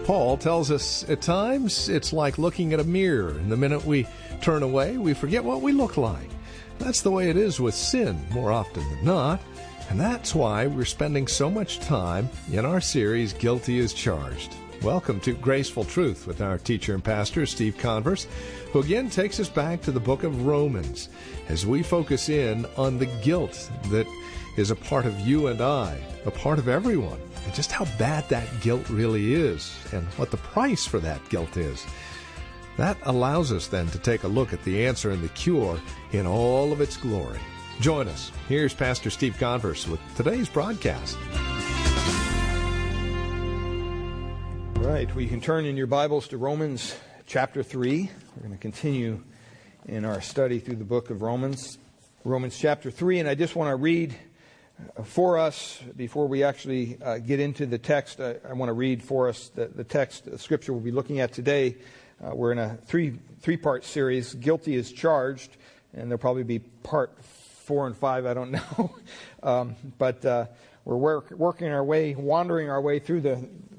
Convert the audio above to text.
Paul tells us at times it's like looking at a mirror, and the minute we turn away, we forget what we look like. That's the way it is with sin more often than not, and that's why we're spending so much time in our series, Guilty as Charged. Welcome to Graceful Truth with our teacher and pastor, Steve Converse, who again takes us back to the book of Romans as we focus in on the guilt that is a part of you and I, a part of everyone, and just how bad that guilt really is and what the price for that guilt is. That allows us then to take a look at the answer and the cure in all of its glory. Join us. Here's Pastor Steve Converse with today's broadcast. Right, well, you can turn in your Bibles to Romans chapter 3. We're going to continue in our study through the book of Romans. Romans chapter 3, and I just want to read for us, before we actually get into the text, I want to read for us the text, the scripture we'll be looking at today. We're in a three-part series, Guilty as Charged, and there'll probably be part 4 and 5, I don't know. But we're working our way, wandering our way through